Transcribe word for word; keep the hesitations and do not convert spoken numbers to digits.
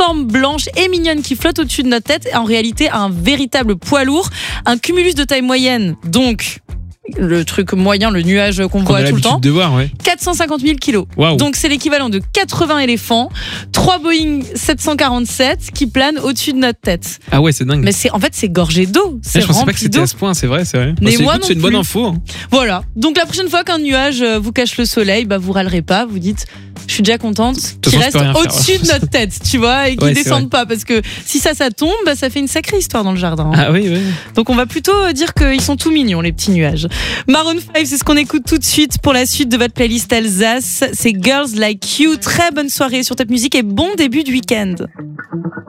forme blanche et mignonne qui flotte au-dessus de notre tête est en réalité un véritable poids lourd, un cumulus de taille moyenne, donc le truc moyen, le nuage qu'on, qu'on voit tout le temps, de voir, ouais. quatre cent cinquante mille kilos. Wow. Donc c'est l'équivalent de quatre-vingts éléphants, trois Boeing sept cent quarante-sept qui planent au-dessus de notre tête. Ah ouais, c'est dingue. Mais c'est, en fait, c'est gorgé d'eau. C'est ouais, je pensais pas que c'était d'eau. à ce point, c'est vrai, c'est vrai. Mais bon, moi écoute, non c'est une bonne plus. info. Hein. Voilà. Donc la prochaine fois qu'un nuage vous cache le soleil, bah vous râlerez pas, vous dites je suis déjà contente qu'il reste au-dessus de notre tête, tu vois, et qu'il ouais, descende pas, parce que si ça, ça tombe, bah, ça fait une sacrée histoire dans le jardin. Ah oui, oui. Donc on va plutôt dire qu'ils sont tout mignons, les petits nuages. Maroon cinq, c'est ce qu'on écoute tout de suite pour la suite de votre playlist Alsace. C'est Girls Like You. Très bonne soirée sur Top Music et bon début de week-end.